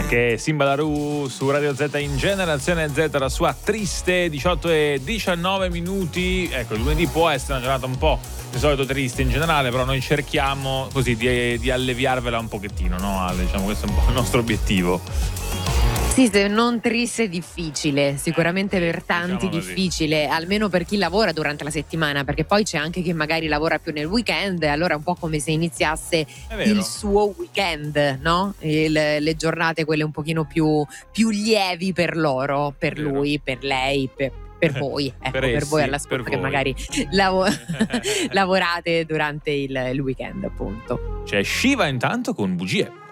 Anche Simba Larù su Radio Z in Generazione Z, la sua triste 18:19. Ecco, il lunedì può essere una giornata un po' di solito triste in generale, però noi cerchiamo così di alleviarvela un pochettino, no? Diciamo, questo è un po' il nostro obiettivo. Sì, se non triste, difficile, sicuramente per tanti diciamo difficile, almeno per chi lavora durante la settimana, perché poi c'è anche chi magari lavora più nel weekend, allora è un po' come se iniziasse il suo weekend, no? Le giornate quelle un pochino più lievi per loro, per lui, per lei, per voi, ecco, per voi all'ascolto che magari lavorate durante il weekend, appunto. C'è Shiva intanto con Bugie.